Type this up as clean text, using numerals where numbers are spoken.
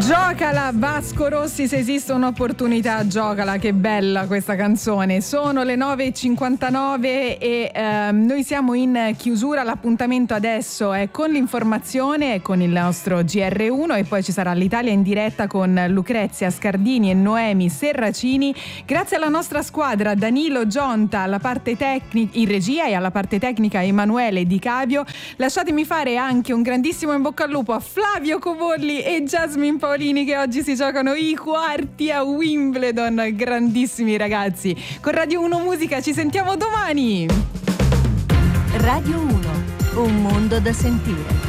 Giocala Vasco Rossi, se esiste un'opportunità giocala, che bella questa canzone. Sono le 9.59 e noi siamo in chiusura. L'appuntamento adesso è con l'informazione e con il nostro GR1 e poi ci sarà l'Italia in diretta con Lucrezia Scardini e Noemi Serracini. Grazie alla nostra squadra, Danilo Gionta alla parte tecnica in regia e alla parte tecnica Emanuele Di Cavio. Lasciatemi fare anche un grandissimo in bocca al lupo a Flavio Cobolli e Jasmine Paolini, che oggi si giocano i quarti a Wimbledon. Grandissimi ragazzi. Con Radio 1 Musica ci sentiamo domani. Radio 1, un mondo da sentire.